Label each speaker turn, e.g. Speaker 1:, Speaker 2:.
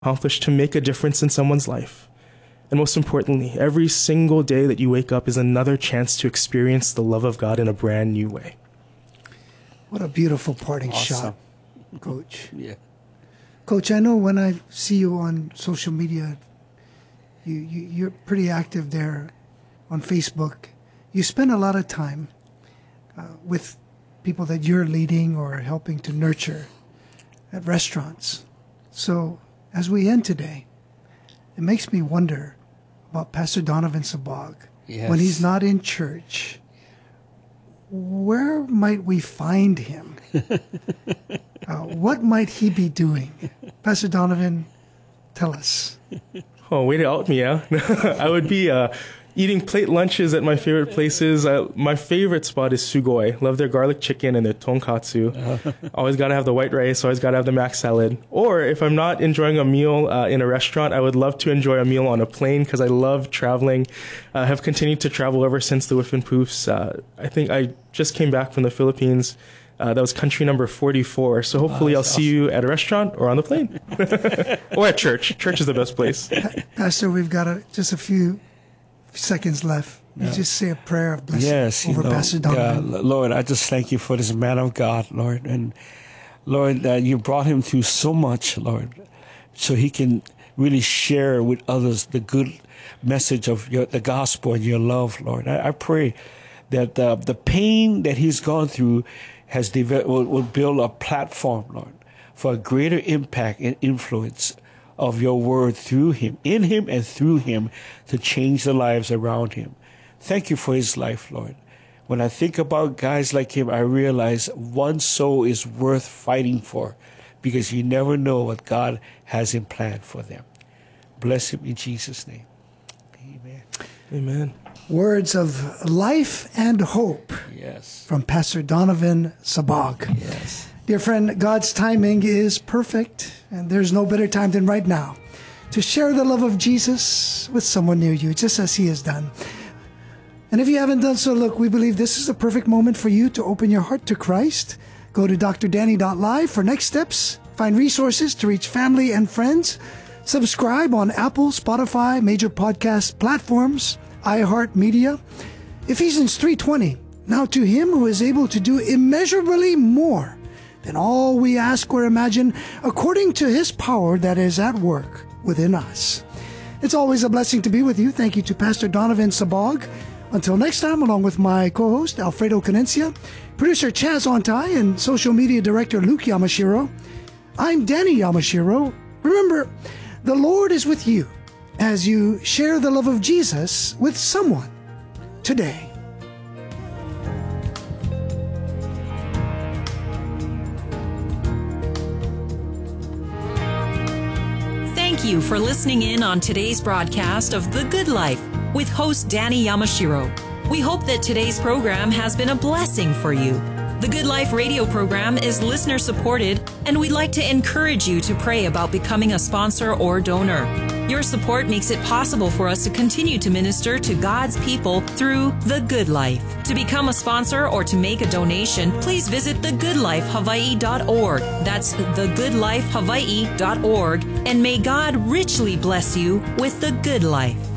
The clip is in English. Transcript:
Speaker 1: accomplished to make a difference in someone's life. And most importantly, every single day that you wake up is another chance to experience the love of God in a brand new way.
Speaker 2: What a beautiful parting shot, Coach.
Speaker 3: Yeah.
Speaker 2: Coach, I know when I see you on social media, you're pretty active there on Facebook. You spend a lot of time with people that you're leading or helping to nurture at restaurants. So as we end today, it makes me wonder about Pastor Donovan Sabag.
Speaker 3: Yes.
Speaker 2: When he's not in church, where might we find him? What might he be doing? Pastor Donovan, tell us.
Speaker 1: Oh, way to out me, yeah? I would be eating plate lunches at my favorite places. My favorite spot is Sugoi. Love their garlic chicken and their tonkatsu. Always got to have the white rice. Always got to have the mac salad. Or if I'm not enjoying a meal in a restaurant, I would love to enjoy a meal on a plane because I love traveling. I have continued to travel ever since the Whiff and Poofs. I think I just came back from the Philippines. That was country number 44. So hopefully I'll see you at a restaurant or on the plane. Or at church. Church is the best place.
Speaker 2: Pastor, we've got just a few seconds left. You just say a prayer of blessing over Pastor Donovan.
Speaker 3: Lord, I just thank you for this man of God, Lord. And Lord, that you brought him through so much, Lord, so he can really share with others the good message of the gospel and your love, Lord. I pray that the pain that he's gone through will build a platform, Lord, for a greater impact and influence of your word through him, in him and through him, to change the lives around him. Thank you for his life, Lord. When I think about guys like him, I realize one soul is worth fighting for, because you never know what God has in plan for them. Bless him in Jesus' name. Amen.
Speaker 1: Amen.
Speaker 2: Words of life and hope.
Speaker 3: Yes.
Speaker 2: From Pastor Donovan Sabag.
Speaker 3: Yes.
Speaker 2: Dear friend, God's timing is perfect, and there's no better time than right now to share the love of Jesus with someone near you, just as he has done. And if you haven't done so, look, we believe this is the perfect moment for you to open your heart to Christ. Go to drdanny.live for next steps. Find resources to reach family and friends. Subscribe on Apple, Spotify, major podcast platforms, iHeartMedia. Ephesians 3:20. Now to him who is able to do immeasurably more than all we ask or imagine, according to his power that is at work within us. It's always a blessing to be with you. Thank you to Pastor Donovan Sabag. Until next time, along with my co-host, Alfredo Canencia, producer Chaz Ontai, and social media director Luke Yamashiro, I'm Danny Yamashiro. Remember, the Lord is with you as you share the love of Jesus with someone today.
Speaker 4: Thank you for listening in on today's broadcast of The Good Life with host Danny Yamashiro. We hope that today's program has been a blessing for you. The Good Life radio program is listener supported, and we'd like to encourage you to pray about becoming a sponsor or donor. Your support makes it possible for us to continue to minister to God's people through The Good Life. To become a sponsor or to make a donation, please visit thegoodlifehawaii.org. That's thegoodlifehawaii.org. And may God richly bless you with The Good Life.